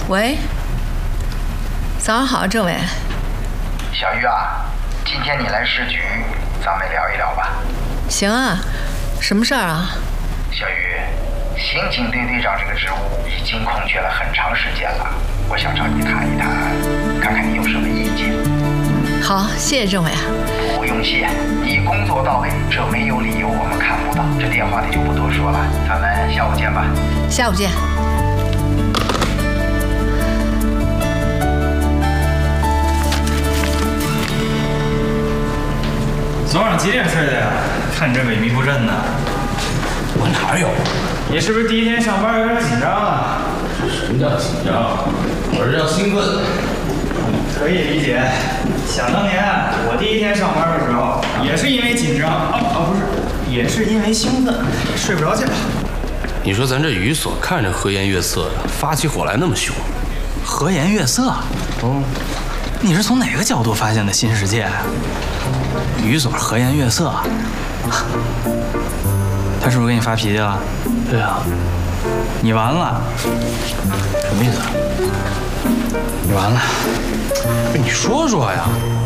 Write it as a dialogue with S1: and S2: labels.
S1: 喂，早上好，政委。
S2: 小玉啊，今天你来市局，咱们聊一聊吧。
S1: 行啊，什么事儿啊？
S2: 小玉，刑警队队长这个职务已经空缺了很长时间了，我想找你谈一谈，看看你有什么意见。
S1: 好，谢谢政委啊。
S2: 不用谢，你工作到位，这没有理由我们看不到。这电话里就不多说了，咱们下午见吧。
S1: 下午见。
S3: 昨晚几点睡的呀？看你这萎靡不振的。
S4: 我哪有？
S3: 你是不是第一天上班有点紧张啊？
S4: 什么叫紧张？我这叫兴奋。
S3: 可以理解。想当年我第一天上班的时候，也是因为紧张不是，也是因为兴奋，睡不着觉。
S4: 你说咱这寓所看着和颜悦色的，发起火来那么凶。
S5: 和颜悦色？你是从哪个角度发现的新世界啊？寓所和颜悦色？他是不是给你发脾气了？
S4: 对啊。
S5: 你完了。
S4: 什么意思？
S5: 你完了。
S4: 你说说呀。